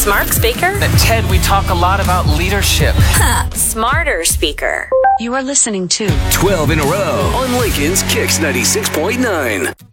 Smart speaker? Ted, we talk a lot about leadership. Smarter speaker. You are listening to 12 in a row on Lincoln's Kicks 96.9.